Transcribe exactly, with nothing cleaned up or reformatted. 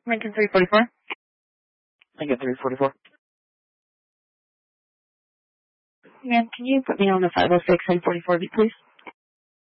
Lincoln three forty-four. Lincoln three forty-four. Ma'am, can you put me on the five oh six and forty-four beat, please?